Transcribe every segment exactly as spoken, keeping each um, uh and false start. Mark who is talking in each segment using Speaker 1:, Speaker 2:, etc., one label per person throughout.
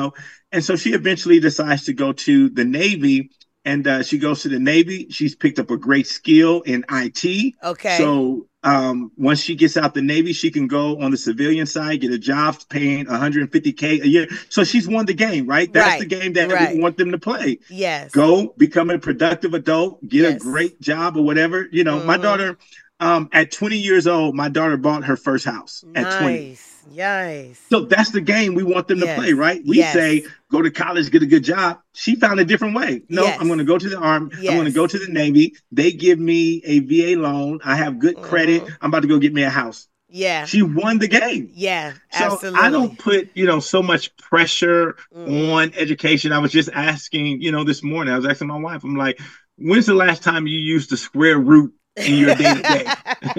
Speaker 1: know. And so she eventually decides to go to the Navy, and uh, she goes to the Navy. She's picked up a great skill in I T.
Speaker 2: Okay.
Speaker 1: So um, once she gets out the Navy, she can go on the civilian side, get a job paying one hundred fifty K a year. So she's won the game, right? That's the
Speaker 2: Right.
Speaker 1: game that we
Speaker 2: Right.
Speaker 1: want them to play.
Speaker 2: Yes.
Speaker 1: Go become a productive adult, get a
Speaker 2: Yes.
Speaker 1: great job or whatever. You know, my
Speaker 2: Mm-hmm.
Speaker 1: daughter, um, at twenty years old, my daughter bought her first house at twenty.
Speaker 2: Nice. Nice.
Speaker 1: So that's the game we want them to play,
Speaker 2: Yes.
Speaker 1: right? We say,
Speaker 2: Yes.
Speaker 1: go to college, get a good job. She found a different way. No, I'm
Speaker 2: Yes.
Speaker 1: going to go to the Army. I'm going to
Speaker 2: Yes.
Speaker 1: go to the Navy. They give me a V A loan. I have good credit.
Speaker 2: Mm-hmm.
Speaker 1: I'm about to go get me a house.
Speaker 2: Yeah.
Speaker 1: She won the game.
Speaker 2: Yeah.
Speaker 1: So I don't
Speaker 2: Absolutely.
Speaker 1: put, you know, so much pressure
Speaker 2: Mm-mm.
Speaker 1: on education. I was just asking, you know, this morning, I was asking my wife, I'm like, when's the last time you used the square root in your day to day?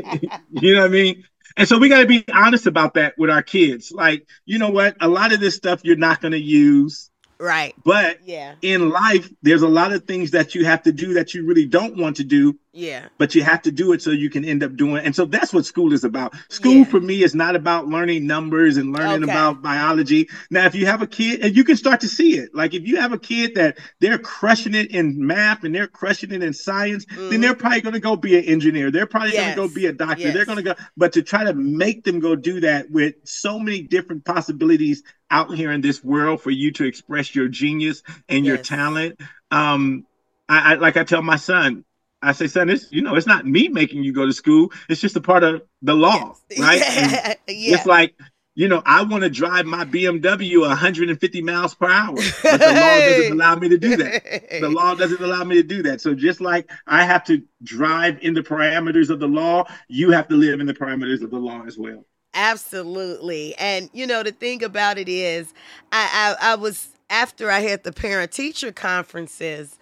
Speaker 1: You know what I mean? And so we got to be honest about that with our kids. Like, you know what? A lot of this stuff you're not going to use.
Speaker 2: Right.
Speaker 1: But
Speaker 2: Yeah.
Speaker 1: in life, there's a lot of things that you have to do that you really don't want to do,
Speaker 2: Yeah.
Speaker 1: but you have to do it so you can end up doing it. And so that's what school is about. School
Speaker 2: Yeah.
Speaker 1: for me is not about learning numbers and learning
Speaker 2: Okay.
Speaker 1: about biology. Now, if you have a kid, and you can start to see it, like if you have a kid that they're crushing it in math and they're crushing it in science,
Speaker 2: Mm-hmm.
Speaker 1: then they're probably going to go be an engineer. They're probably
Speaker 2: Yes.
Speaker 1: going to go be a doctor.
Speaker 2: Yes.
Speaker 1: They're going to go, but to try to make them go do that with so many different possibilities out here in this world for you to express your genius and your
Speaker 2: Yes.
Speaker 1: talent. Um, I, I like I tell my son, I say, son, it's you know, it's not me making you go to school. It's just a part of the law,
Speaker 2: Yes.
Speaker 1: right? And
Speaker 2: Yeah.
Speaker 1: it's
Speaker 2: Yeah.
Speaker 1: like, you know, I want to drive my B M W one hundred fifty miles per hour, but the law doesn't allow me to do that. The law doesn't allow me to do that. So just like I have to drive in the parameters of the law, you have to live in the parameters of the law as well.
Speaker 2: Absolutely. And you know, the thing about it is I I, I was after I had the parent teacher conferences,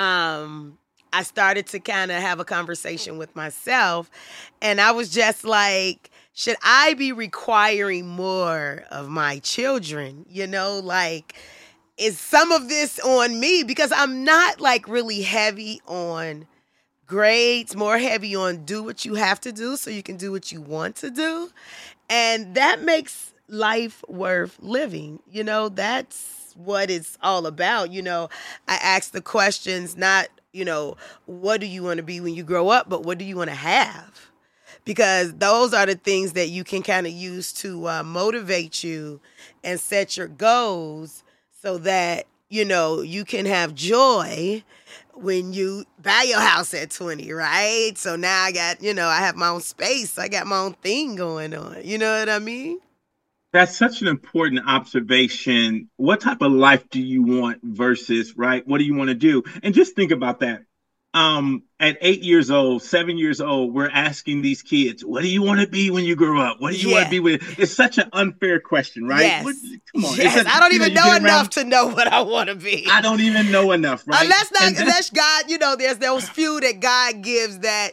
Speaker 2: um, I started to kind of have a conversation with myself, and I was just like, should I be requiring more of my children? You know, like, is some of this on me? Because I'm not like really heavy on grades, more heavy on do what you have to do so you can do what you want to do. And that makes life worth living. You know, that's what it's all about. You know, I ask the questions, not, you know, what do you want to be when you grow up, but what do you want to have? Because those are the things that you can kind of use to uh, motivate you and set your goals so that, you know, you can have joy when you buy your house at twenty, right? So now I got, you know, I have my own space. I got my own thing going on. You know what I mean?
Speaker 1: That's such an important observation. What type of life do you want versus, right? What do you want to do? And just think about that. Um, at eight years old, seven years old, we're asking these kids, what do you want to be when you grow up? What do you want to
Speaker 2: Yeah.
Speaker 1: be when it's such an unfair question, right?
Speaker 2: Yes.
Speaker 1: What, come on. It's
Speaker 2: Yes.
Speaker 1: a-
Speaker 2: I don't
Speaker 1: you know,
Speaker 2: even
Speaker 1: you
Speaker 2: know
Speaker 1: get
Speaker 2: enough
Speaker 1: around-
Speaker 2: to know what I want to be.
Speaker 1: I don't even know enough, right?
Speaker 2: Unless not,
Speaker 1: And that's-
Speaker 2: unless God, you know, there's those few that God gives that,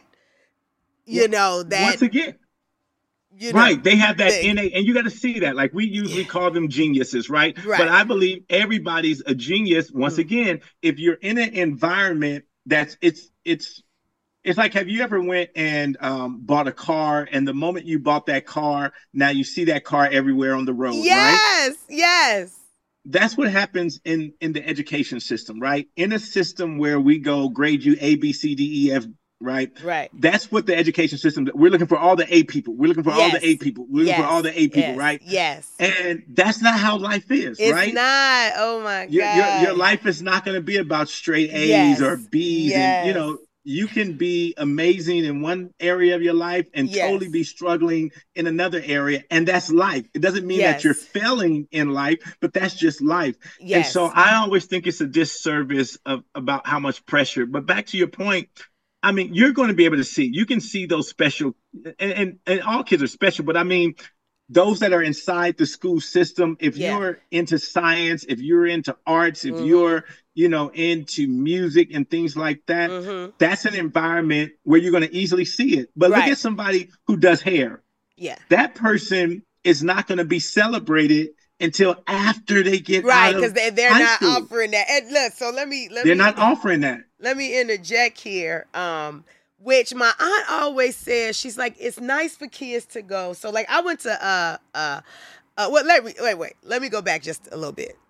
Speaker 2: you know, that,
Speaker 1: once again,
Speaker 2: you know,
Speaker 1: right, they have that
Speaker 2: thing.
Speaker 1: innate, and you got to see that. Like we usually call them geniuses, right?
Speaker 2: Right.
Speaker 1: But I believe everybody's a genius. Once
Speaker 2: Mm.
Speaker 1: again, if you're in an environment that's it's it's it's like, have you ever went and um, bought a car, and the moment you bought that car, now you see that car everywhere on the road, right?
Speaker 2: Yes, yes.
Speaker 1: That's what happens in in the education system, right? In a system where we go grade you A, B, C, D, E, F, right?
Speaker 2: Right.
Speaker 1: That's what the education system. We're looking for all the A people. We're looking for all
Speaker 2: Yes.
Speaker 1: the A people. We're looking
Speaker 2: Yes.
Speaker 1: for all the A people,
Speaker 2: Yes.
Speaker 1: right?
Speaker 2: Yes.
Speaker 1: And that's not how life is,
Speaker 2: It's
Speaker 1: right?
Speaker 2: not. Oh my
Speaker 1: Your, your
Speaker 2: God.
Speaker 1: your life is not going to be about straight A's
Speaker 2: Yes.
Speaker 1: or B's, and you
Speaker 2: Yes.
Speaker 1: know you can be amazing in one area of your life and
Speaker 2: Yes.
Speaker 1: totally be struggling in another area, and that's life. It doesn't mean
Speaker 2: Yes.
Speaker 1: that you're failing in life, but that's just life. And
Speaker 2: Yes.
Speaker 1: so I always think it's a disservice of about how much pressure. But back to your point, I mean, you're going to be able to see. You can see those special, and, and, and all kids are special, but I mean, those that are inside the school system, if
Speaker 2: Yeah.
Speaker 1: you're into science, if you're into arts, if
Speaker 2: Mhm.
Speaker 1: you're, you know, into music and things like that,
Speaker 2: Mhm.
Speaker 1: that's an environment where you're going to easily see it. But look
Speaker 2: Right.
Speaker 1: at somebody who does hair.
Speaker 2: Yeah.
Speaker 1: That person is not going to be celebrated until after they get
Speaker 2: Right,
Speaker 1: out of
Speaker 2: because they they're
Speaker 1: high
Speaker 2: not
Speaker 1: school.
Speaker 2: offering that. And look, so let me let
Speaker 1: They're
Speaker 2: me
Speaker 1: not offering that.
Speaker 2: let me interject here. Um, which my aunt always says, she's like, it's nice for kids to go. So like I went to uh uh uh well let me wait, wait, let me go back just a little bit.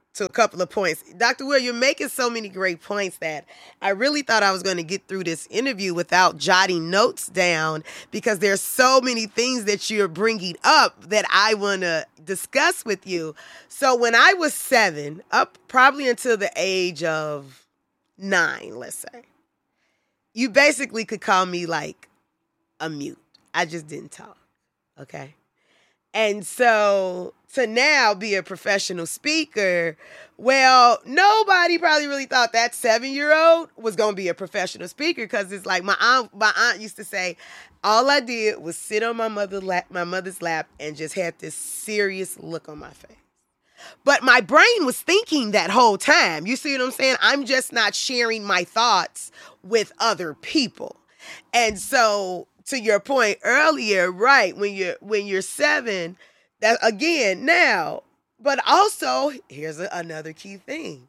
Speaker 2: to a couple of points. Doctor Will, you're making so many great points that I really thought I was going to get through this interview without jotting notes down, because there's so many things that you're bringing up that I want to discuss with you. So when I was seven, up probably until the age of nine, let's say, you basically could call me like a mute. I just didn't talk. Okay. And so to now be a professional speaker, well, nobody probably really thought that seven-year-old was going to be a professional speaker, because it's like my aunt, my aunt used to say, all I did was sit on my mother's lap, my mother's lap and just had this serious look on my face. But my brain was thinking that whole time. You see what I'm saying? I'm just not sharing my thoughts with other people. And so to your point earlier, right, when you're when you're seven, that again now, but also here's a, another key thing.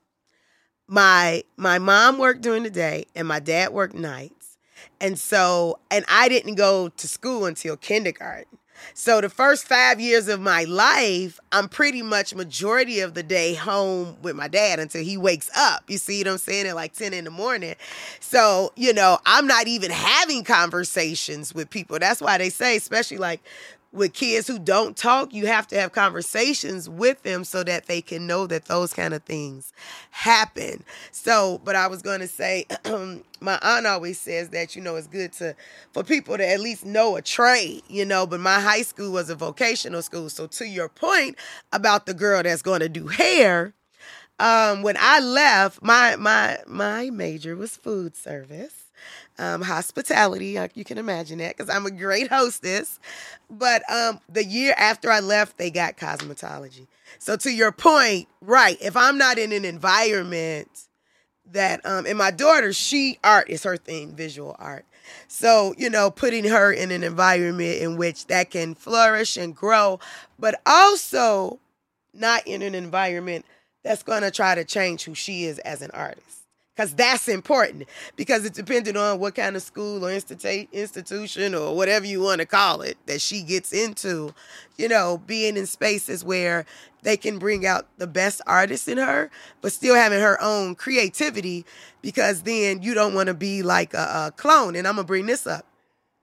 Speaker 2: My my mom worked during the day and my dad worked nights. And so, and I didn't go to school until kindergarten. So the first five years of my life, I'm pretty much majority of the day home with my dad until he wakes up. You see what I'm saying? At like ten in the morning. So, you know, I'm not even having conversations with people. That's why they say, especially like with kids who don't talk, you have to have conversations with them so that they can know that those kind of things happen. So, but I was going to say, my aunt always says that, you know, it's good to, for people to at least know a trade, you know, but my high school was a vocational school. So to your point about the girl that's going to do hair, um, when I left, my, my, my major was food service. Um, hospitality, you can imagine that, because I'm a great hostess. But um, the year after I left, they got cosmetology. So to your point, right, if I'm not in an environment that, um, and my daughter, she, art is her thing, visual art. So, you know, putting her in an environment in which that can flourish and grow, but also not in an environment that's going to try to change who she is as an artist. Because that's important, because it's dependent on what kind of school or institu- institution or whatever you want to call it that she gets into, you know, being in spaces where they can bring out the best artist in her, but still having her own creativity, because then you don't want to be like a, a clone. And I'm going to bring this up.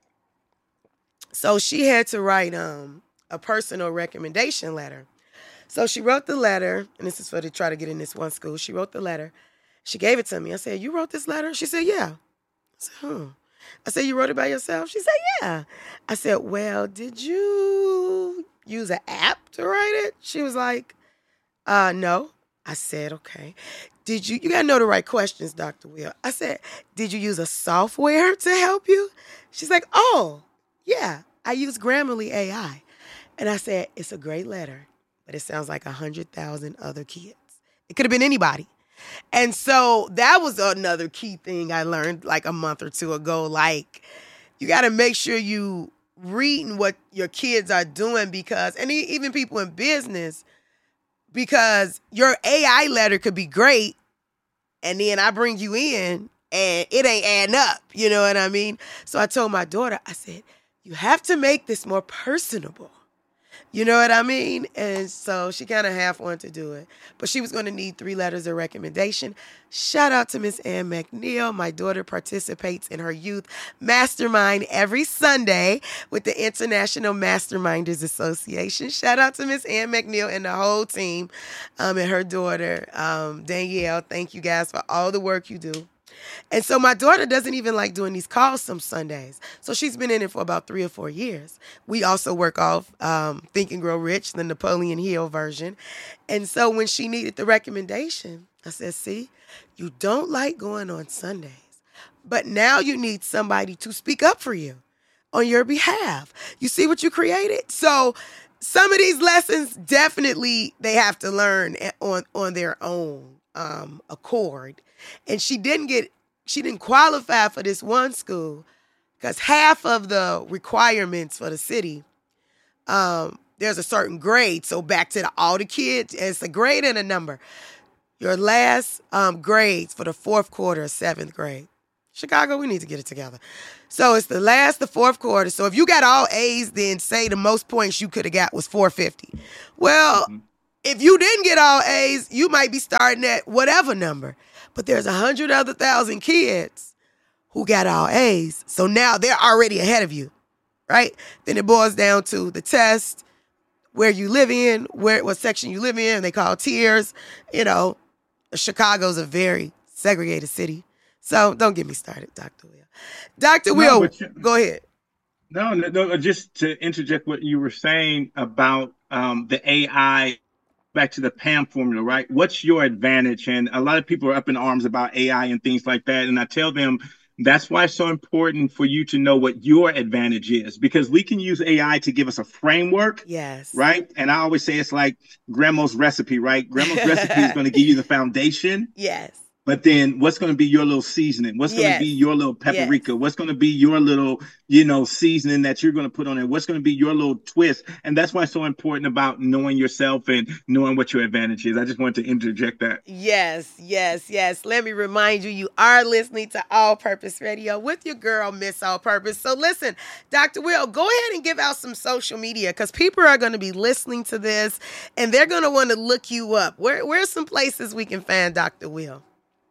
Speaker 2: So she had to write um, a personal recommendation letter. So she wrote the letter, and this is for to try to get in this one school. She wrote the letter. She gave it to me. I said, you wrote this letter? She said, yeah. I said, hmm. I said, you wrote it by yourself? She said, yeah. I said, well, did you use an app to write it? She was like, uh, no. I said, okay. Did you, you got to know the right questions, Doctor Will. I said, did you use a software to help you? She's like, oh, yeah, I use Grammarly A I. And I said, it's a great letter, but it sounds like one hundred thousand other kids. It could have been anybody. And so that was another key thing I learned like a month or two ago. Like, you got to make sure you reading what your kids are doing, because, and even people in business, because your A I letter could be great, and then I bring you in and it ain't adding up. You know what I mean? So I told my daughter, I said, you have to make this more personable. You know what I mean? And so she kind of half wanted to do it. But she was going to need three letters of recommendation. Shout out to Miss Ann McNeil. My daughter participates in her youth mastermind every Sunday with the International Masterminders Association. Shout out to Miss Ann McNeil and the whole team um, and her daughter, um, Danielle. Thank you guys for all the work you do. And so my daughter doesn't even like doing these calls some Sundays. So she's been in it for about three or four years. We also work off um, Think and Grow Rich, the Napoleon Hill version. And so when she needed the recommendation, I said, see, you don't like going on Sundays, but now you need somebody to speak up for you on your behalf. You see what you created? So some of these lessons, definitely they have to learn on, on their own um, accord. And she didn't get, she didn't qualify for this one school because half of the requirements for the city, um, there's a certain grade. So back to the, all the kids, it's a grade and a number. Your last um, grades for the fourth quarter of seventh grade. Chicago, we need to get it together. So it's the last, the fourth quarter. So if you got all A's, then say the most points you could have got was four fifty. Well, mm-hmm. if you didn't get all A's, you might be starting at whatever number. But there's a hundred other thousand kids who got all A's. So now they're already ahead of you, right? Then it boils down to the test, where you live in, where what section you live in. They call tiers. You know, Chicago's a very segregated city. So don't get me started, Doctor Will. Doctor
Speaker 1: No,
Speaker 2: Will,
Speaker 1: you,
Speaker 2: go ahead.
Speaker 1: No, no, no, just to interject what you were saying about um, the A I, back to the PAM formula, right? What's your advantage? And a lot of people are up in arms about A I and things like that. And I tell them that's why it's so important for you to know what your advantage is, because we can use A I to give us a framework.
Speaker 2: Yes.
Speaker 1: Right. And I always say it's like grandma's recipe, right? Grandma's recipe is going to give you the foundation.
Speaker 2: Yes.
Speaker 1: But then what's going to be your little seasoning? What's going
Speaker 2: Yes.
Speaker 1: to be your little paprika?
Speaker 2: Yes.
Speaker 1: What's going to be your little, you know, seasoning that you're going to put on it? What's going to be your little twist? And that's why it's so important about knowing yourself and knowing what your advantage is. I just wanted to interject that.
Speaker 2: Yes, yes, yes. Let me remind you, you are listening to All Purpose Radio with your girl, Miss All Purpose. So listen, Doctor Will, go ahead and give out some social media, because people are going to be listening to this and they're going to want to look you up. Where, where's some places we can find Doctor Will?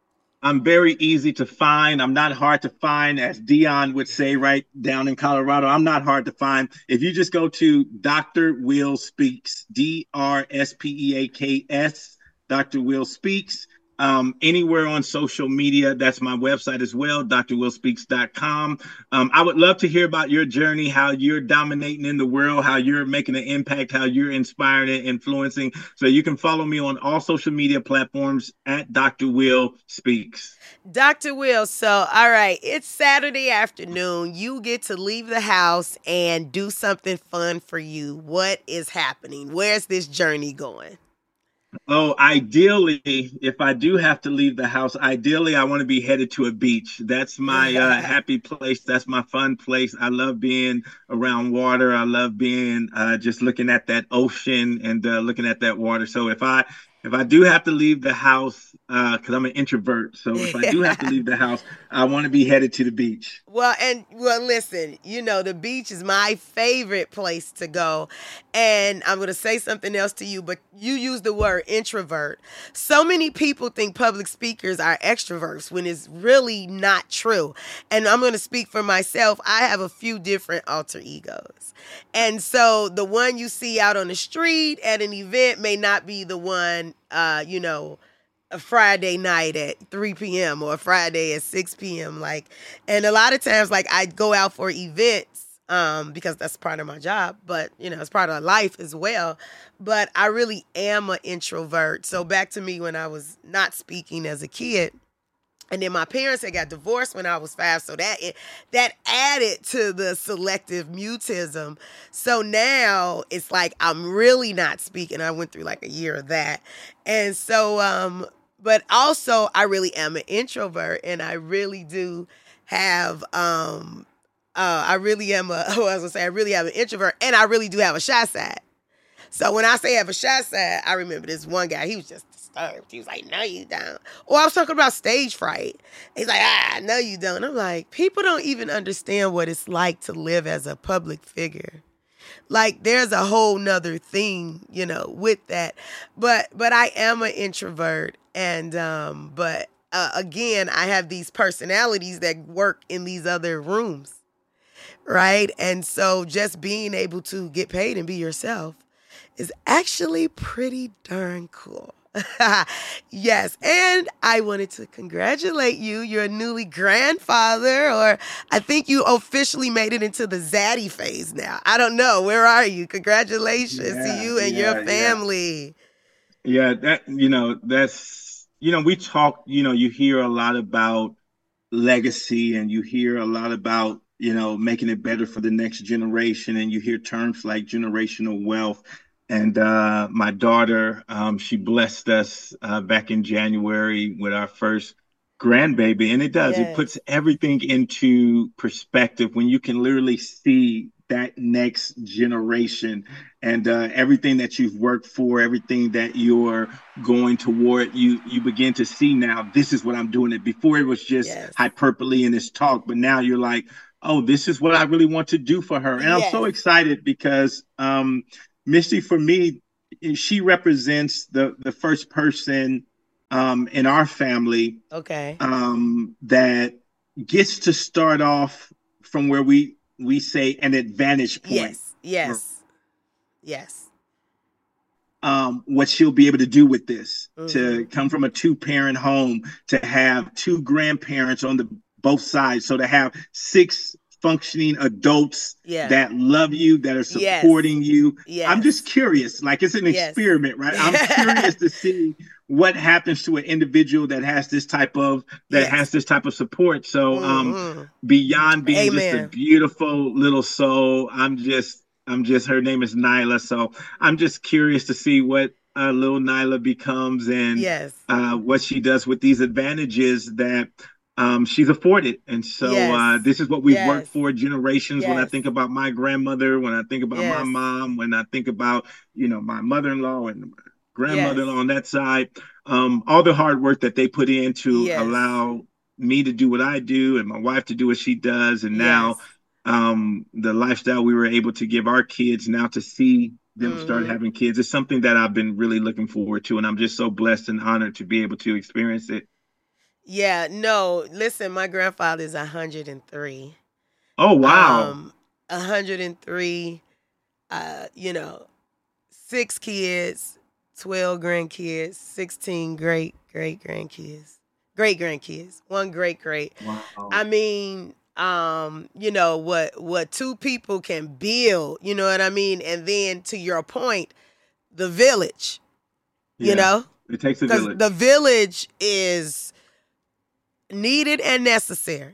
Speaker 1: I'm very easy to find. I'm not hard to find, as Dion would say, right down in Colorado. I'm not hard to find. If you just go to Doctor Will Speaks, D R S P E A K S, Doctor Will Speaks, um, anywhere on social media. That's my website as well, D R will speaks dot com. Um, I would love to hear about your journey, how you're dominating in the world, how you're making an impact, how you're inspiring and influencing. So you can follow me on all social media platforms at Doctor Will Speaks.
Speaker 2: Doctor Will, so all right, it's Saturday afternoon. You get to leave the house and do something fun for you. What is happening? Where's this journey going?
Speaker 1: Oh, ideally, if I do have to leave the house, ideally, I want to be headed to a beach. That's my uh, happy place. That's my fun place. I love being around water. I love being uh, just looking at that ocean and uh, looking at that water. So if I if I do have to leave the house, because uh, I'm an introvert, so if I do have to leave the house, I want to be headed to the beach.
Speaker 2: Well, and well, listen, you know, the beach is my favorite place to go. And I'm going to say something else to you, but you use the word introvert. So many people think public speakers are extroverts when it's really not true. And I'm going to speak for myself. I have a few different alter egos. And so the one you see out on the street at an event may not be the one, uh, you know, a Friday night at three p.m. or a Friday at six p.m. Like, and a lot of times, like, I go out for events um, because that's part of my job, but, you know, it's part of life as well. But I really am an introvert. So back to me when I was not speaking as a kid. And then my parents had got divorced when I was five, so that that added to the selective mutism. So now it's like I'm really not speaking. I went through like a year of that. And so, um, but also I really am an introvert, and I really do have, um, uh, I really am a, oh, I was gonna say, I really am an introvert, and I really do have a shy side. So when I say I have a shy side, I remember this one guy, he was just disturbed. He was like, no, you don't. Or I was talking about stage fright. He's like, ah, no, you don't. I'm like, people don't even understand what it's like to live as a public figure. Like, there's a whole nother thing, you know, with that. But but I am an introvert. And, um, but uh, again, I have these personalities that work in these other rooms. Right. And so just being able to get paid and be yourself is actually pretty darn cool. Yes. And I wanted to congratulate you. You're a newly grandfather, or I think you officially made it into the zaddy phase now. I don't know. Where are you? Congratulations yeah, to you and yeah, your family.
Speaker 1: Yeah. yeah, that, you know, that's, you know, we talk, you know, you hear a lot about legacy, and you hear a lot about, you know, making it better for the next generation. And you hear terms like generational wealth. And uh, my daughter, um, she blessed us uh, back in January with our first grandbaby. And it does, yes. It puts everything into perspective when you can literally see that next generation and uh, everything that you've worked for, everything that you're going toward, you you begin to see now, this is what I'm doing. It before it was just yes. hyperbole in this talk, but now you're like, oh, this is what I really want to do for her. And yes. I'm so excited because um, Misty, for me, she represents the the first person um, in our family
Speaker 2: Okay.
Speaker 1: um, that gets to start off from where we we say an advantage point.
Speaker 2: Yes. Yes. Yes.
Speaker 1: Um, what she'll be able to do with this,
Speaker 2: Mm-hmm.
Speaker 1: to come from a two parent home, to have two grandparents on the both sides, so to have six functioning adults
Speaker 2: Yeah.
Speaker 1: that love you, that are
Speaker 2: Yes.
Speaker 1: supporting you. I'm just
Speaker 2: Yes.
Speaker 1: curious, like it's an
Speaker 2: Yes.
Speaker 1: experiment, right? I'm curious to see what happens to an individual that has this type of that has
Speaker 2: Yes.
Speaker 1: this type of support. So um
Speaker 2: Mm-hmm.
Speaker 1: beyond being just a
Speaker 2: Amen.
Speaker 1: beautiful little soul, I'm just I'm just her name is Nyla. So I'm just curious to see what uh, little Nyla becomes and
Speaker 2: Yes.
Speaker 1: uh, what she does with these advantages that um, she's afforded. And so
Speaker 2: Yes.
Speaker 1: uh, this is what we've
Speaker 2: Yes.
Speaker 1: worked for generations. When I
Speaker 2: Yes.
Speaker 1: think about my grandmother, when I think about my
Speaker 2: Yes.
Speaker 1: mom, when I think about, you know, my mother-in-law and
Speaker 2: Yes.
Speaker 1: grandmother-in-law on that side, um, all the hard work that they put in to
Speaker 2: Yes.
Speaker 1: allow me to do what I do and my wife to do what she does. And
Speaker 2: Yes.
Speaker 1: now um, the lifestyle we were able to give our kids now to see them start
Speaker 2: Mm-hmm.
Speaker 1: having kids is something that I've been really looking forward to. And I'm just so blessed and honored to be able to experience it.
Speaker 2: Yeah, no, listen, my grandfather is one hundred three.
Speaker 1: Oh, wow.
Speaker 2: Um, one hundred three, uh, you know, six kids, twelve grandkids, sixteen great great grandkids, great grandkids, one great great.
Speaker 1: Wow.
Speaker 2: I mean, um, you know, what what two people can build, you know what I mean? And then to your point, the village, you
Speaker 1: Yeah.
Speaker 2: know?
Speaker 1: It takes a
Speaker 2: Because
Speaker 1: village.
Speaker 2: the village is needed and necessary.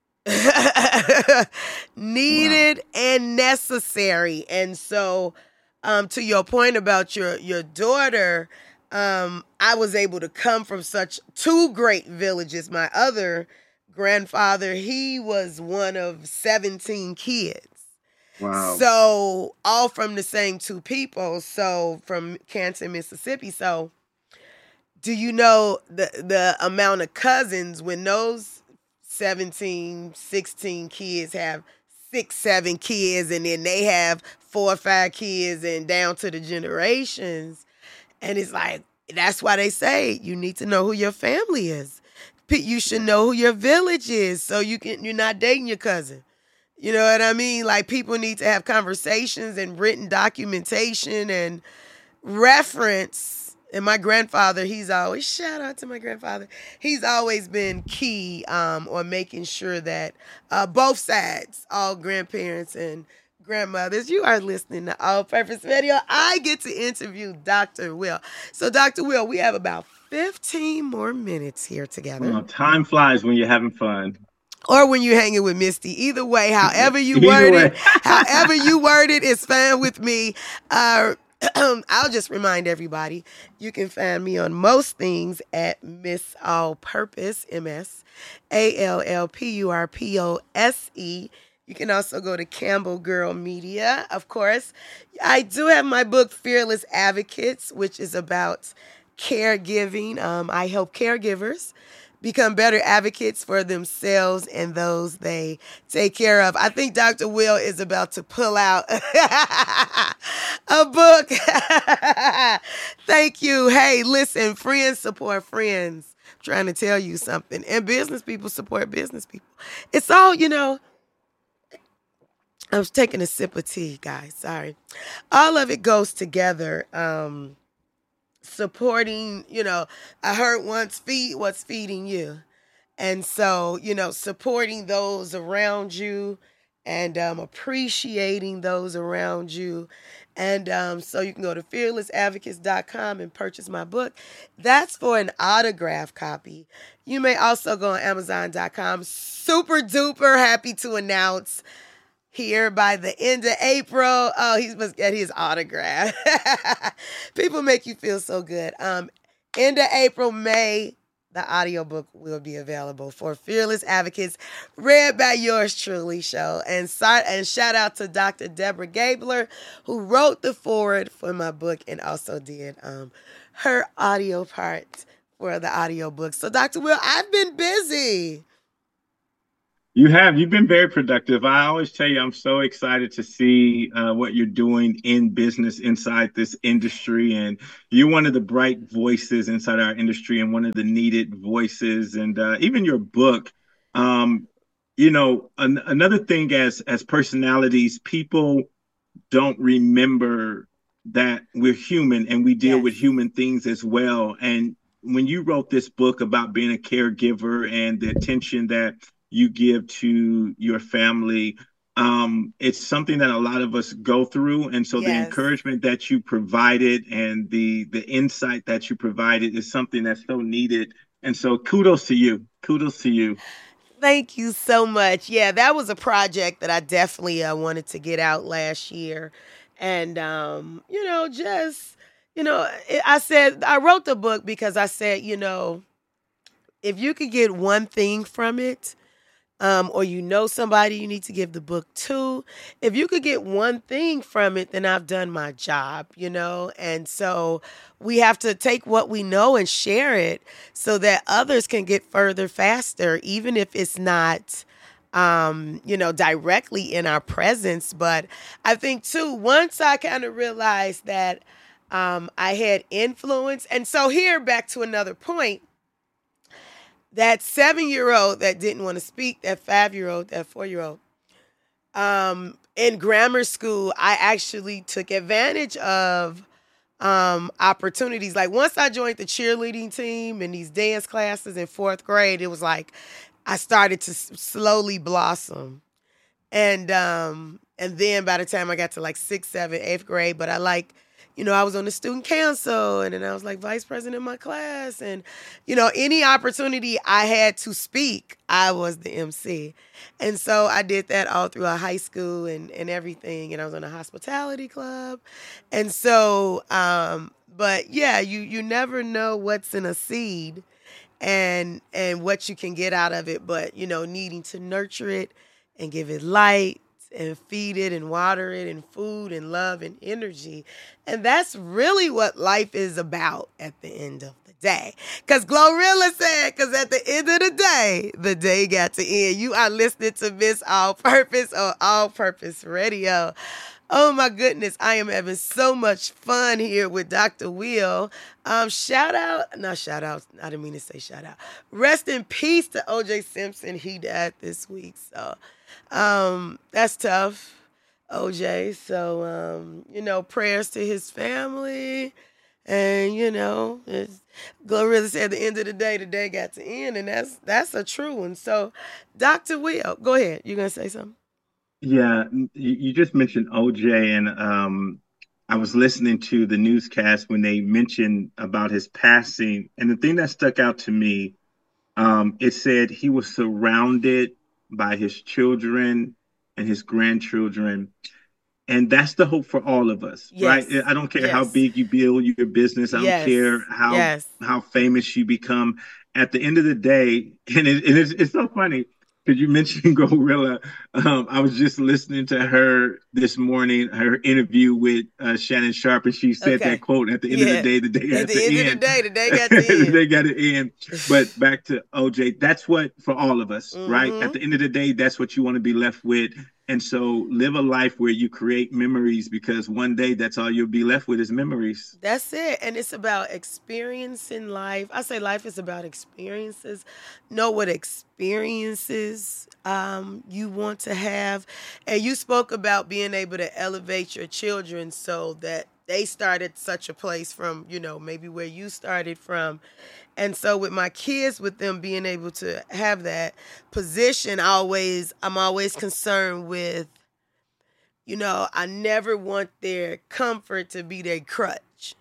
Speaker 2: Needed wow. and necessary. And so um, to your point about your your daughter, um, I was able to come from such two great villages. My other grandfather, he was one of seventeen kids.
Speaker 1: Wow.
Speaker 2: So all from the same two people. So from Canton, Mississippi. So do you know the the amount of cousins when those seventeen, sixteen kids have six, seven kids, and then they have four or five kids and down to the generations? And it's like, that's why they say you need to know who your family is. You should know who your village is so you can you're not dating your cousin. You know what I mean? Like, people need to have conversations and written documentation and reference. And my grandfather, he's always, shout out to my grandfather, he's always been key um, on making sure that uh, both sides, all grandparents and grandmothers, you are listening to All Purpose Radio. I get to interview Doctor Will. So, Doctor Will, we have about fifteen more minutes here together.
Speaker 1: Oh, time flies when you're having fun.
Speaker 2: Or when you're hanging with Misty. Either way, however you word
Speaker 1: way.
Speaker 2: it, however you word it is fine with me. Uh, I'll just remind everybody, you can find me on most things at Miss All Purpose, M S A L L P U R P O S E. You can also go to Campbell Girl Media, of course. I do have my book, Fearless Advocates, which is about caregiving. Um, I help caregivers become better advocates for themselves and those they take care of. I think Doctor Will is about to pull out a book. Thank you. Hey, listen, friends support friends. I'm trying to tell you something. And business people support business people. It's all, you know, I was taking a sip of tea, guys. Sorry. All of it goes together. Um, supporting, you know, I heard once, feed what's feeding you. And so, you know, supporting those around you and um, appreciating those around you. And um, so you can go to fearless advocates dot com and purchase my book. That's for an autograph copy. You may also go on amazon dot com. Super duper happy to announce here by the end of April. Oh, he must get his autograph. People make you feel so good. Um, end of April, May, the audiobook will be available for Fearless Advocates, read by yours truly, show. And, and shout out to Doctor Deborah Gabler, who wrote the foreword for my book and also did um, her audio part for the audiobook. So, Doctor Will, I've been busy.
Speaker 1: You have. You've been very productive. I always tell you, I'm so excited to see uh, what you're doing in business inside this industry. And you're one of the bright voices inside our industry and one of the needed voices. And uh, even your book, um, you know, an another thing as as personalities, people don't remember that we're human and we deal with
Speaker 2: Yes.
Speaker 1: human things as well. And when you wrote this book about being a caregiver and the attention that you give to your family, um, it's something that a lot of us go through. And so the
Speaker 2: Yes.
Speaker 1: encouragement that you provided and the the insight that you provided is something that's so needed. And so kudos to you. Kudos to you.
Speaker 2: Thank you so much. Yeah, that was a project that I definitely uh, wanted to get out last year. And, um, you know, just, you know, I I said, I wrote the book because I said, you know, if you could get one thing from it, um, or you know somebody you need to give the book to, if you could get one thing from it, then I've done my job, you know? And so we have to take what we know and share it so that others can get further faster, even if it's not, um, you know, directly in our presence. But I think, too, once I kind of realized that um, I had influence, and so here, back to another point, that seven year old that didn't want to speak, that five year old, that four year old, um, in grammar school, I actually took advantage of um, opportunities. Like once I joined the cheerleading team and these dance classes in fourth grade, it was like I started to s- slowly blossom. And um, and then by the time I got to like sixth, seventh, eighth grade, but I like, you know, I was on the student council and then I was like vice president of my class. And, you know, any opportunity I had to speak, I was the M C. And so I did that all throughout high school and, and everything. And I was on a hospitality club. And so, um, but yeah, you you never know what's in a seed and and what you can get out of it, but you know, needing to nurture it and give it light and feed it and water it and food and love and energy. And that's really what life is about at the end of the day. Because Glorilla said, because at the end of the day, the day got to end. You are listening to Miss All Purpose on All Purpose Radio. Oh my goodness, I am having so much fun here with Doctor Will. Um, shout out, not shout out, I didn't mean to say shout out. Rest in peace to O J Simpson. He died this week, so um, that's tough, O J. So um, you know, prayers to his family. And you know, it's, Glorilla said at the end of the day, the day got to end, and that's that's a true one. So, Doctor Will, go ahead. You gonna say something?
Speaker 1: Yeah, you, you just mentioned O J, and um, I was listening to the newscast when they mentioned about his passing, and the thing that stuck out to me, um, it said he was surrounded by his children and his grandchildren, and that's the hope for all of us, right?
Speaker 2: Yes,
Speaker 1: I don't care how
Speaker 2: yes,
Speaker 1: big you build your business. I don't
Speaker 2: yes,
Speaker 1: care how
Speaker 2: yes.
Speaker 1: how famous you become. At the end of the day, and, it, and it's, it's so funny because you mentioned Gorilla. Um, I was just listening to her this morning, her interview with uh, Shannon Sharp, and she said that
Speaker 2: Okay.
Speaker 1: quote, "At the end of the
Speaker 2: Yeah.
Speaker 1: day, the day
Speaker 2: At
Speaker 1: has
Speaker 2: the end
Speaker 1: to
Speaker 2: of the
Speaker 1: end."
Speaker 2: day, the day got to end.
Speaker 1: They got to end. But back to O J, that's what for all of us, right? At
Speaker 2: Mm-hmm.
Speaker 1: the end of the day, that's what you want to be left with. And so live a life where you create memories because one day that's all you'll be left with is memories.
Speaker 2: That's it. And it's about experiencing life. I say life is about experiences. Know what experiences um, you want to have. And you spoke about being able to elevate your children so that they start at such a place from, you know, maybe where you started from. And so with my kids, with them being able to have that position, I always I'm always concerned with, you know, I never want their comfort to be their crutch.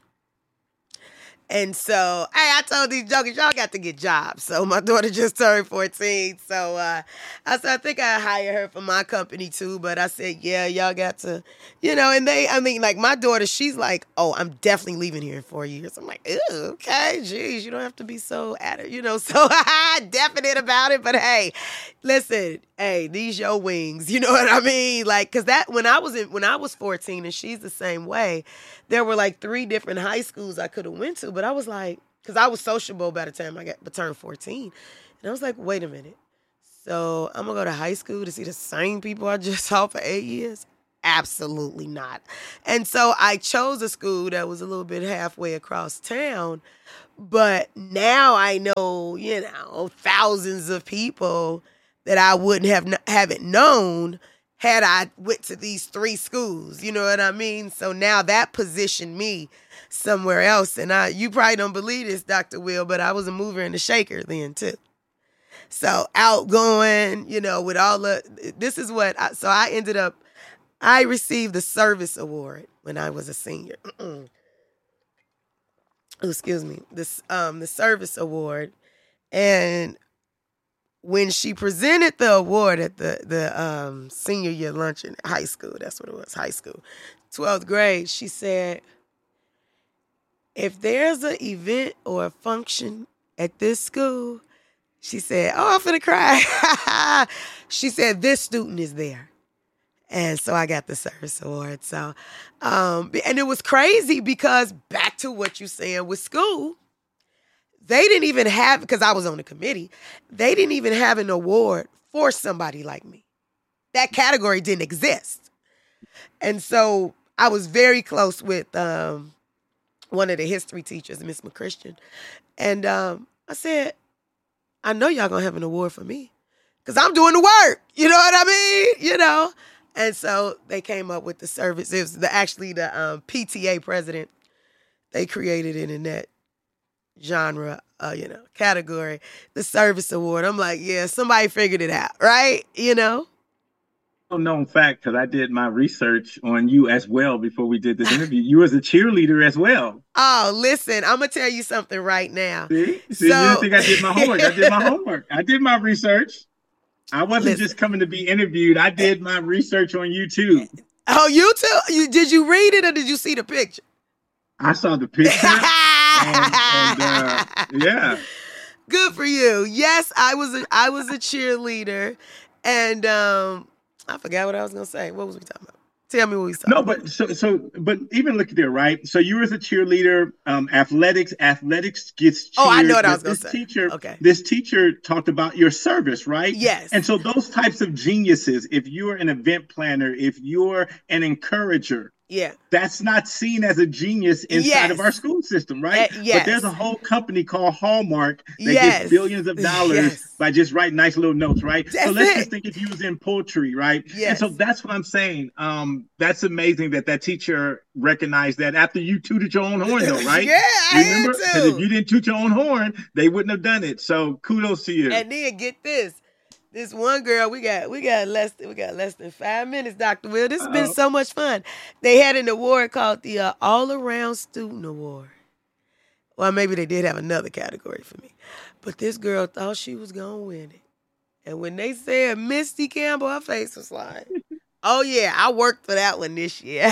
Speaker 2: And so, hey, I told these jokers, y'all got to get jobs. So my daughter just turned fourteen. So uh, I said, I think I hire her for my company too. But I said, yeah, y'all got to, you know, and they, I mean, like my daughter, she's like, oh, I'm definitely leaving here in four years. I'm like, ew, okay, geez, you don't have to be so at it, you know, so definite about it. But hey, listen, hey, these your wings, you know what I mean? Like, cause that, when I was in, when I was fourteen and she's the same way, there were like three different high schools I could have went to, but I was like, because I was sociable by the time I got turned fourteen, and I was like, wait a minute, So I'm gonna go to high school to see the same people I just saw for eight years? Absolutely not. And so I chose a school that was a little bit halfway across town. But now I know, you know, thousands of people that I wouldn't have kn- haven't known had I went to these three schools. You know what I mean? So now that positioned me somewhere else. And I, you probably don't believe this, Doctor Will, but I was a mover and a shaker then too. So outgoing, you know, with all the, this is what, I, so I ended up, I received the service award when I was a senior. Oh, excuse me, this um the service award. And when she presented the award at the the um senior year luncheon at high school, that's what it was, high school, twelfth grade, she said, if there's an event or a function at this school, she said, oh, I'm finna cry. She said, this student is there. And so I got the service award. So, um, and it was crazy because back to what you're saying with school, they didn't even have, because I was on the committee, they didn't even have an award for somebody like me. That category didn't exist. And so I was very close with um, one of the history teachers, Miss McChristian. And um, I said, I know y'all gonna have an award for me because I'm doing the work. You know what I mean? You know? And so they came up with the service. It was the, actually the um, P T A president. They created it in that genre, uh, you know, category, the service award. I'm like, yeah, somebody figured it out, right? You know?
Speaker 1: Known fact, because I did my research on you as well before we did this interview. You was a cheerleader as well.
Speaker 2: Oh, listen, I'm gonna tell you something right now.
Speaker 1: See, see, so... you didn't think I did my homework. I did my homework. I did my research. I wasn't listen. just coming to be interviewed. I did my research on YouTube.
Speaker 2: Oh, YouTube? You did you read it or did you see the picture?
Speaker 1: I saw the picture. and, and, uh, yeah.
Speaker 2: Good for you. Yes, I was a I was a cheerleader, and um. I forgot what I was gonna say. What was we talking about? Tell me what we talking
Speaker 1: no,
Speaker 2: about.
Speaker 1: No, but so so but even look at there, right? So you were as a cheerleader, um, athletics, athletics gets cheered.
Speaker 2: Oh, I know what I was gonna
Speaker 1: this
Speaker 2: say.
Speaker 1: Teacher,
Speaker 2: okay.
Speaker 1: This teacher talked about your service, right?
Speaker 2: Yes.
Speaker 1: And so those types of geniuses, if you're an event planner, if you're an encourager,
Speaker 2: yeah,
Speaker 1: that's not seen as a genius inside yes. of our school system, right?
Speaker 2: Uh, yes.
Speaker 1: But there's a whole company called Hallmark that
Speaker 2: yes.
Speaker 1: gets billions of dollars yes. by just writing nice little notes, right?
Speaker 2: That's
Speaker 1: so let's
Speaker 2: it.
Speaker 1: just think if you was in poetry, right?
Speaker 2: Yes.
Speaker 1: And so that's what I'm saying. Um, that's amazing that that teacher recognized that after you tooted your own horn, though, right?
Speaker 2: yeah, I
Speaker 1: Remember?
Speaker 2: had to.
Speaker 1: If you didn't toot your own horn, they wouldn't have done it. So kudos to you.
Speaker 2: And then get this. This one girl, we got we got less than we got less than five minutes, Doctor Will. This has been so much fun. They had an award called the uh, All Around Student Award. Well, maybe they did have another category for me, but this girl thought she was gonna win it. And when they said Misty Campbell, her face was like, "Oh yeah, I worked for that one this year."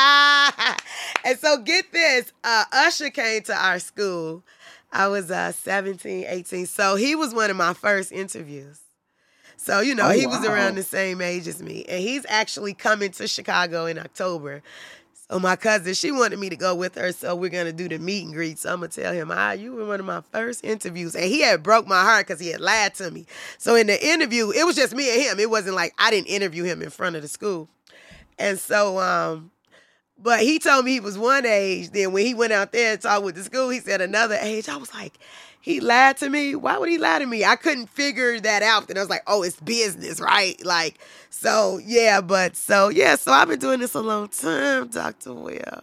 Speaker 2: And so get this, uh, Usher came to our school. I was uh, seventeen, eighteen, so he was one of my first interviews. So, you know, oh, he was wow. around the same age as me. And he's actually coming to Chicago in October. So my cousin, she wanted me to go with her. So we're going to do the meet and greet. So I'm going to tell him, ah, you were one of my first interviews. And he had broke my heart because he had lied to me. So in the interview, it was just me and him. It wasn't like I didn't interview him in front of the school. And so, um, but he told me he was one age. Then when he went out there and talked with the school, he said another age. I was like, he lied to me? Why would he lie to me? I couldn't figure that out. And I was like, oh, it's business, right? Like, so, yeah, but so, yeah, so I've been doing this a long time, Doctor Will.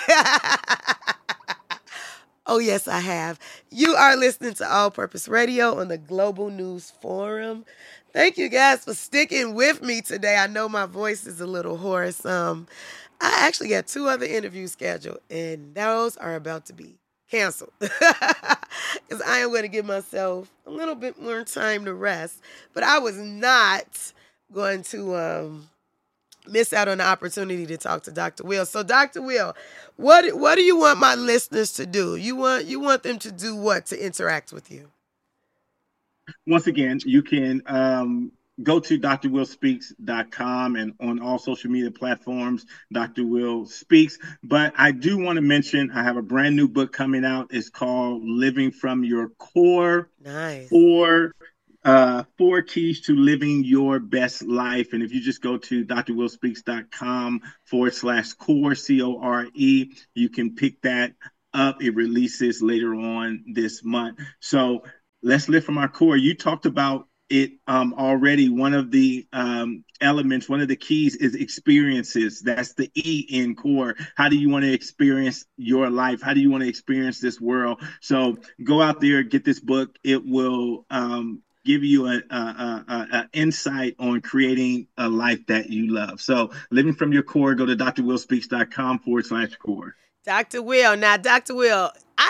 Speaker 2: Oh, yes, I have. You are listening to All Purpose Radio on the Global News Forum. Thank you guys for sticking with me today. I know my voice is a little hoarse. Um, I actually got two other interviews scheduled, and those are about to be canceled because I am going to give myself a little bit more time to rest. But I was not going to um, miss out on the opportunity to talk to Doctor Will. So, Doctor Will, what what do you want my listeners to do? You want you want them to do what to interact with you?
Speaker 1: Once again, you can um, go to d r will speaks dot com and on all social media platforms, Doctor Will Speaks. But I do want to mention I have a brand new book coming out. It's called Living from Your Core.
Speaker 2: Nice.
Speaker 1: For uh, four keys to living your best life. And if you just go to drwillspeaks.com forward slash core, C O R E, you can pick that up. It releases later on this month. So let's live from our core. You talked about it um, already. One of the um, elements, one of the keys is experiences. That's the E in core. How do you want to experience your life? How do you want to experience this world? So go out there, get this book. It will um, give you an a, a, a insight on creating a life that you love. So living from your core, go to drwillspeaks.com forward slash core.
Speaker 2: Doctor Will. Now, Doctor Will,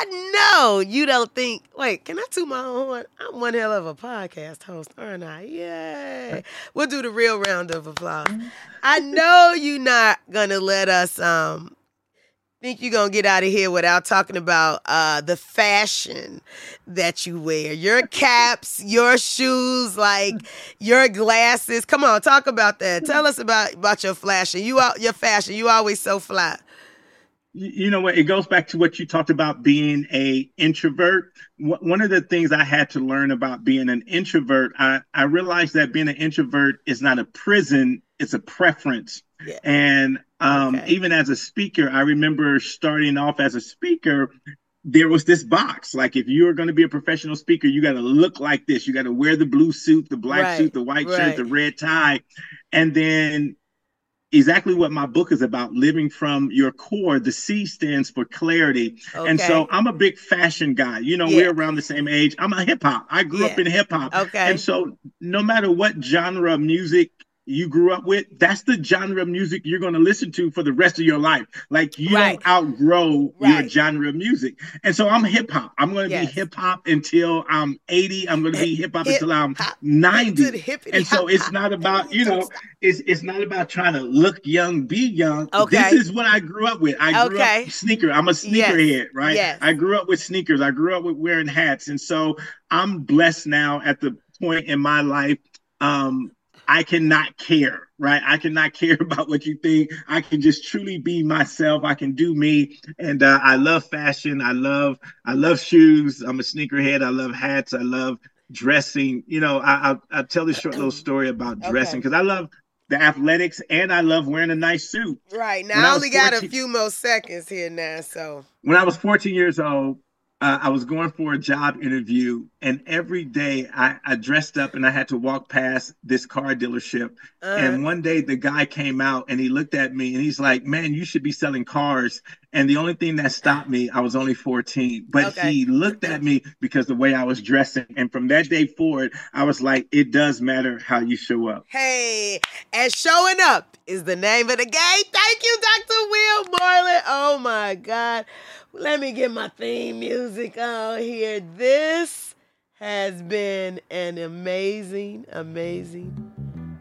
Speaker 2: I know you don't think, wait, can I toot my own horn? I'm one hell of a podcast host, aren't I? Yay. We'll do the real round of applause. I know you're not going to let us um, think you're going to get out of here without talking about uh, the fashion that you wear. Your caps, your shoes, like your glasses. Come on, talk about that. Tell us about, about your fashion. You, your fashion. You always so fly.
Speaker 1: You know what? It goes back to what you talked about being a introvert. One of the things I had to learn about being an introvert, I, I realized that being an introvert is not a prison, it's a preference. Yeah. And um, okay. even as a speaker, I remember starting off as a speaker, there was this box. Like, if you're going to be a professional speaker, you got to look like this. You got to wear the blue suit, the black right. suit, the white right. shirt, the red tie. And then exactly what my book is about, living from your core. The C stands for clarity. Okay. And so I'm a big fashion guy. You know, yeah. we're around the same age. I'm a hip hop. I grew yeah. up in hip hop. Okay. And so no matter what genre of music you grew up with, that's the genre of music you're going to listen to for the rest of your life. Like, you right. don't outgrow right. your genre of music. And so I'm hip hop. I'm going to yes. be hip hop until I'm eighty. I'm going to be hip hop until I'm ninety. And so it's not about, you know, it's it's not about trying to look young, be young. Okay. This is what I grew up with. I grew okay. up sneaker. I'm a sneakerhead, yes. right? Yes. I grew up with sneakers. I grew up with wearing hats. And so I'm blessed now at the point in my life, um, I cannot care, right? I cannot care about what you think. I can just truly be myself. I can do me. And uh, I love fashion. I love, I love shoes. I'm a sneakerhead. I love hats. I love dressing. You know, I, I, I'll tell this short little story about dressing because okay. I love the athletics and I love wearing a nice suit.
Speaker 2: Right. Now, when I only I got a few more seconds here now, so.
Speaker 1: When I was fourteen years old, Uh, I was going for a job interview, and every day I, I dressed up and I had to walk past this car dealership. Uh, and one day the guy came out and he looked at me and he's like, man, you should be selling cars. And the only thing that stopped me, I was only fourteen, but okay. he looked at me because the way I was dressing. And from that day forward, I was like, it does matter how you show up.
Speaker 2: Hey, and showing up is the name of the game. Thank you, Doctor Will Moreland. Oh my God. Let me get my theme music on here. This has been an amazing, amazing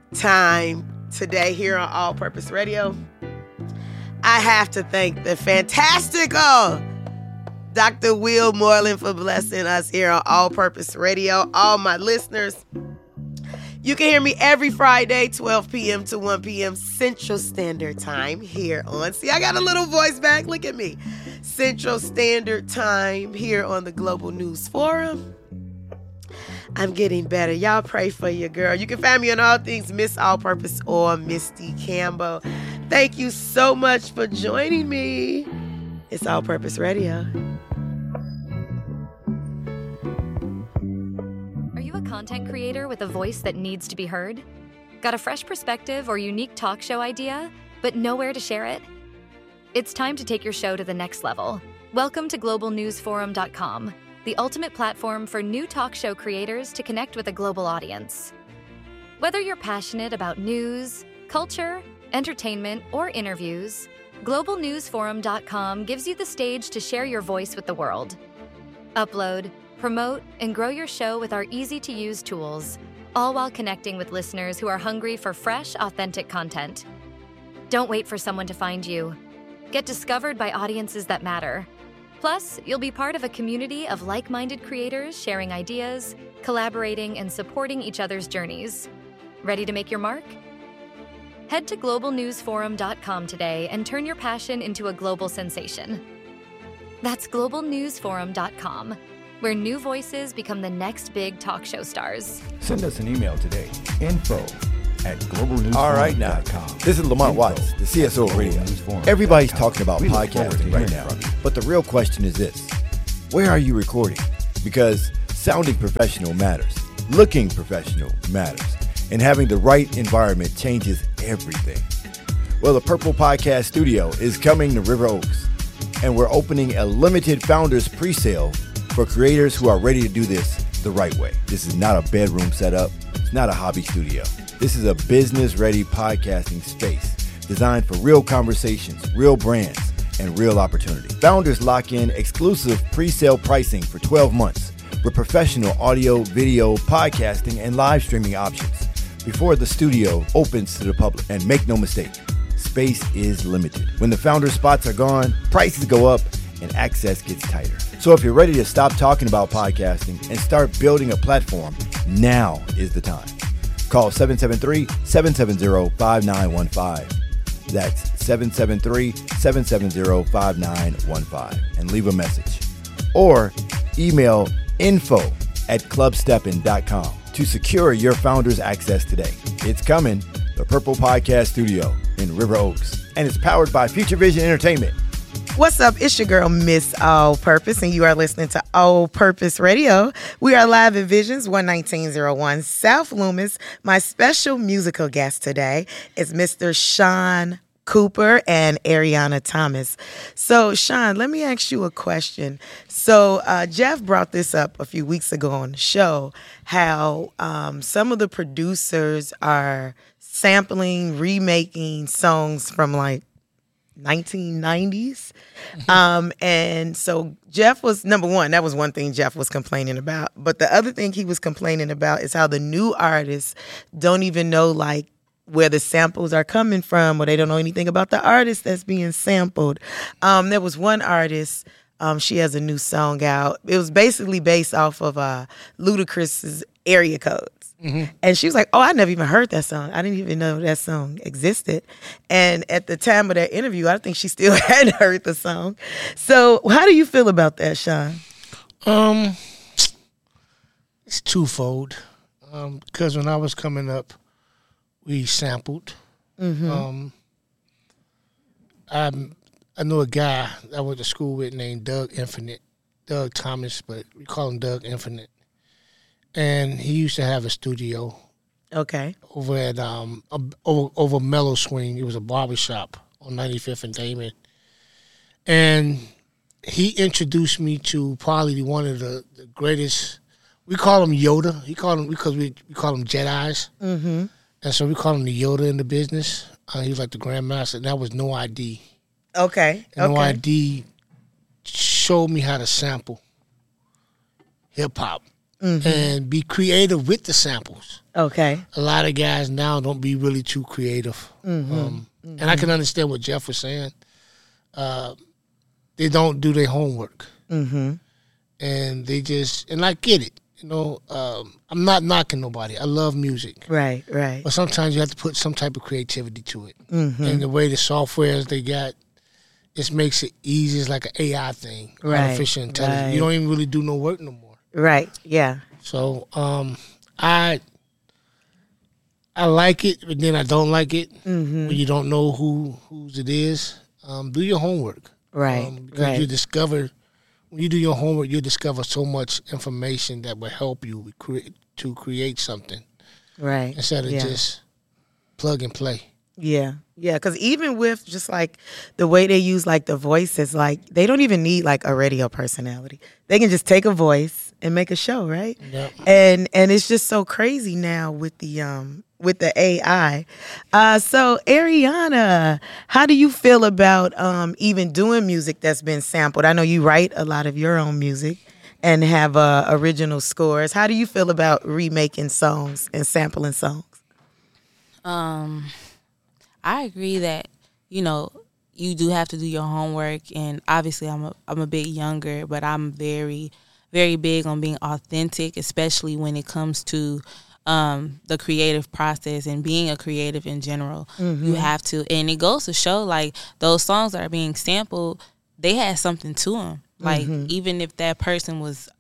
Speaker 2: time today here on All Purpose Radio. I have to thank the fantastical Doctor Will Moreland for blessing us here on All Purpose Radio. All my listeners, you can hear me every Friday, twelve p.m. to one p.m. Central Standard Time here on, see, I got a little voice back, look at me. Central Standard Time here on the Global News Forum. I'm getting better. Y'all pray for your girl. You can find me on all things Miss All Purpose or Misty Campbell. Thank you so much for joining me. It's All Purpose Radio.
Speaker 3: Are you a content creator with a voice that needs to be heard? Got a fresh perspective or unique talk show idea, but nowhere to share it? It's time to take your show to the next level. Welcome to global news forum dot com, the ultimate platform for new talk show creators to connect with a global audience. Whether you're passionate about news, culture, entertainment, or interviews, global news forum dot com gives you the stage to share your voice with the world. Upload, promote, and grow your show with our easy-to-use tools, all while connecting with listeners who are hungry for fresh, authentic content. Don't wait for someone to find you. Get discovered by audiences that matter. Plus, you'll be part of a community of like-minded creators sharing ideas, collaborating, and supporting each other's journeys. Ready to make your mark? Head to global news forum dot com today and turn your passion into a global sensation. That's global news forum dot com, where new voices become the next big talk show stars.
Speaker 4: Send us an email today, info at global news forum dot com.
Speaker 5: All right, now, this is Lamont Watts, the C S O Radio. Everybody's talking about podcasting right now, but the real question is this: where are you recording? Because sounding professional matters, looking professional matters, and having the right environment changes everything. Well, the Purple Podcast Studio is coming to River Oaks, and we're opening a limited founders pre-sale for creators who are ready to do this the right way. This is not a bedroom setup. It's not a hobby studio. This is a business-ready podcasting space designed for real conversations, real brands, and real opportunity. Founders lock in exclusive pre-sale pricing for twelve months with professional audio, video, podcasting, and live streaming options before the studio opens to the public. And make no mistake, space is limited. When the founder spots are gone, prices go up and access gets tighter. So if you're ready to stop talking about podcasting and start building a platform, now is the time. Call seven seven three, seven seven zero, five nine one five. That's seven seven three, seven seven zero, five nine one five and leave a message. Or email info at club steppin dot com to secure your founder's access today. It's coming, the Purple Podcast Studio in River Oaks, and it's powered by Future Vision Entertainment.
Speaker 2: What's up? It's your girl, Miss All Purpose, and you are listening to All Purpose Radio. We are live at Visions, one nineteen oh one South Loomis. My special musical guest today is Mister Sean Cooper and Ariana Thomas. So, Sean, let me ask you a question. So, uh, Jeff brought this up a few weeks ago on the show, how um, some of the producers are sampling, remaking songs from like nineteen nineties. Um, and so Jeff was, number one, that was one thing Jeff was complaining about. But the other thing he was complaining about is how the new artists don't even know like where the samples are coming from, or they don't know anything about the artist that's being sampled. Um, there was one artist, um, she has a new song out. It was basically based off of uh, Ludacris's Area Codes. Mm-hmm. And she was like, oh, I never even heard that song. I didn't even know that song existed. And at the time of that interview, I think she still hadn't heard the song. So how do you feel about that, Sean?
Speaker 6: Um, it's twofold. Um, because when I was coming up, we sampled. Mm-hmm. Um, I I knew a guy I went to school with named Doug Infinite, Doug Thomas, but we call him Doug Infinite. And he used to have a studio.
Speaker 2: Okay.
Speaker 6: Over at um over over Mellow Swing. It was a barbershop on ninety-fifth and Damon. And he introduced me to probably one of the, the greatest. We call him Yoda. He called him because we we call him Jedis. Mm-hmm. And so we call him the Yoda in the business. Uh, he was like the Grandmaster, and that was No I D.
Speaker 2: Okay.
Speaker 6: And
Speaker 2: okay.
Speaker 6: No I D showed me how to sample hip hop. Mm-hmm. And be creative with the samples.
Speaker 2: Okay.
Speaker 6: A lot of guys now don't be really too creative. Mm-hmm. Um, mm-hmm. And I can understand what Jeff was saying. Uh, they don't do their homework. Mm-hmm. And they just, and I get it. You know, um, I'm not knocking nobody. I love music.
Speaker 2: Right, right.
Speaker 6: But sometimes you have to put some type of creativity to it. Mm-hmm. And the way the softwares they got, it makes it easy. It's like an A I thing.
Speaker 2: Right,
Speaker 6: artificial intelligence.
Speaker 2: right.
Speaker 6: You don't even really do no work no more.
Speaker 2: Right. Yeah.
Speaker 6: So um, I I like it, but then I don't like it mm-hmm. when you don't know who whose it is. Um, do your homework,
Speaker 2: right?
Speaker 6: Um, because
Speaker 2: right.
Speaker 6: you discover when you do your homework, you discover so much information that will help you create to create something,
Speaker 2: right?
Speaker 6: Instead of
Speaker 2: yeah.
Speaker 6: just plug and play.
Speaker 2: Yeah, yeah, because even with just like the way they use like the voices, like they don't even need like a radio personality. They can just take a voice and make a show, right?
Speaker 6: Yep.
Speaker 2: And and it's just so crazy now with the um with the A I. Uh, so Ariana, how do you feel about um even doing music that's been sampled? I know you write a lot of your own music and have uh, original scores. How do you feel about remaking songs and sampling songs?
Speaker 7: Um. I agree that, you know, you do have to do your homework, and obviously I'm a, I'm a bit younger, but I'm very, very big on being authentic, especially when it comes to um, the creative process and being a creative in general. Mm-hmm. You have to, and it goes to show, like, those songs that are being sampled, they had something to them. Like, mm-hmm. even if that person was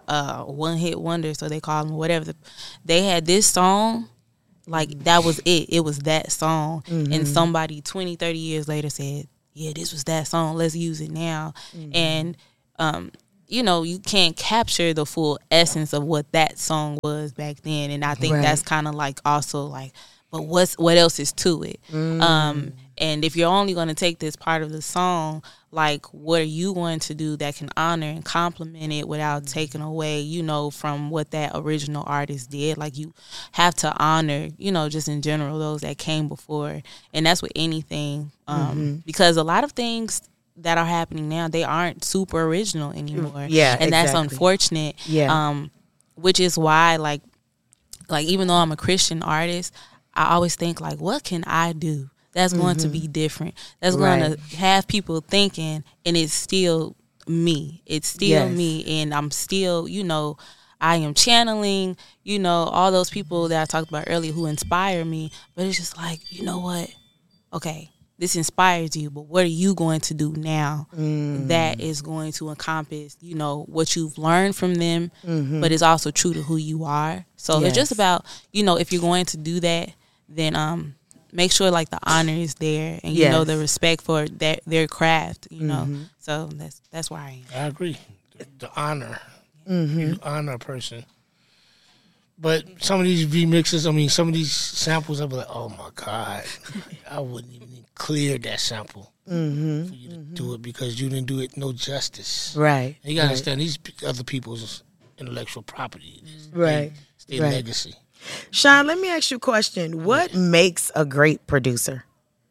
Speaker 7: uh, one hit wonder, so they call them whatever. They had this song, like that was it. It was that song, mm-hmm. and somebody twenty, thirty years later said, "Yeah, this was that song. Let's use it now." Mm-hmm. And um, you know, you can't capture the full essence of what that song was back then, and I think right. that's kind of like also like, but what's what else is to it? Mm. Um, and if you're only going to take this part of the song, like, what are you going to do that can honor and compliment it without taking away, you know, from what that original artist did? Like, you have to honor, you know, just in general, those that came before. And that's with anything. Um, mm-hmm. Because a lot of things that are happening now, they aren't super original anymore.
Speaker 2: Yeah,
Speaker 7: And
Speaker 2: exactly.
Speaker 7: that's unfortunate.
Speaker 2: Yeah.
Speaker 7: Um, which is why, like, like, even though I'm a Christian artist, I always think, like, what can I do that's going mm-hmm. to be different? That's right. going to have people thinking, and it's still me. It's still yes. me, and I'm still, you know, I am channeling, you know, all those people that I talked about earlier who inspire me. But it's just like, you know what? Okay, this inspires you, but what are you going to do now mm. that is going to encompass, you know, what you've learned from them, mm-hmm. but it's also true to who you are. So yes. it's just about, you know, if you're going to do that, then um, make sure like the honor is there, and you yes. know the respect for that their craft. You know, mm-hmm. so that's that's where I am.
Speaker 6: I agree. The, the honor, mm-hmm. you honor a person. But some of these remixes, I mean, some of these samples, I'll be like, oh my God, I wouldn't even clear that sample mm-hmm. for you to mm-hmm. do it, because you didn't do it no justice.
Speaker 2: Right.
Speaker 6: And you gotta
Speaker 2: right.
Speaker 6: understand these other people's intellectual property.
Speaker 2: Right.
Speaker 6: It's their
Speaker 2: right.
Speaker 6: legacy.
Speaker 2: Sean, let me ask you a question. What makes a great producer?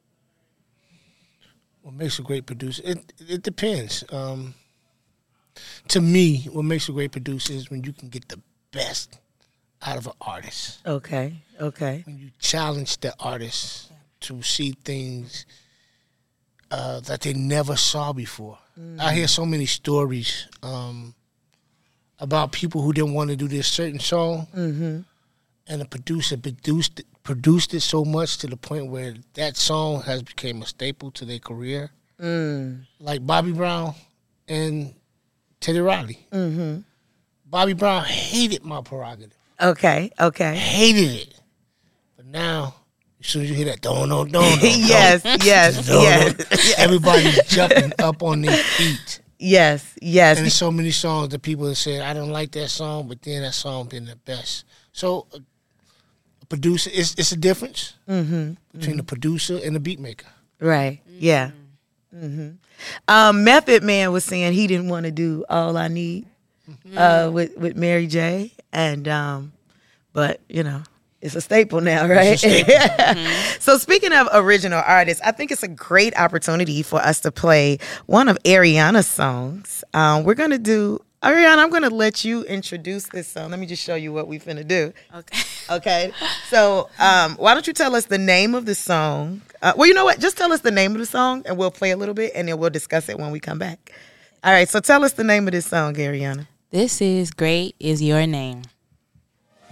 Speaker 6: What makes a great producer? It it depends. Um, to me, what makes a great producer is when you can get the best out of an artist.
Speaker 2: Okay, okay.
Speaker 6: When you challenge the artist to see things uh, that they never saw before. Mm. I hear so many stories um, about people who didn't want to do this certain song, mm-hmm. and the producer produced it, produced it so much to the point where that song has become a staple to their career. Mm. Like Bobby Brown and Teddy Riley. Mm-hmm. Bobby Brown hated My Prerogative.
Speaker 2: Okay, okay.
Speaker 6: Hated it. But now, as soon as you hear that, don't, don't, don't, don't.
Speaker 2: Yes, yes,
Speaker 6: don't,
Speaker 2: yes,
Speaker 6: don't,
Speaker 2: yes.
Speaker 6: Everybody's jumping up on their feet.
Speaker 2: Yes, yes.
Speaker 6: And there's so many songs that people have said, I don't like that song, but then that song been the best. So, a producer, it's, it's a difference mm-hmm, between mm-hmm. the producer and the beat maker.
Speaker 2: Right, yeah. Mm-hmm. Um, Method Man was saying he didn't want to do All I Need mm-hmm. uh, with, with Mary J. And, um, but, you know, it's a staple now, right? Staple. mm-hmm. So speaking of original artists, I think it's a great opportunity for us to play one of Ariana's songs. Um, we're going to do, Ariana, I'm going to let you introduce this song. Let me just show you what we finna do. Okay. Okay. So um, why don't you tell us the name of the song? Uh, well, you know what? Just tell us the name of the song, and we'll play a little bit, and then we'll discuss it when we come back. All right. So tell us the name of this song, Ariana.
Speaker 7: This is Great Is Your Name.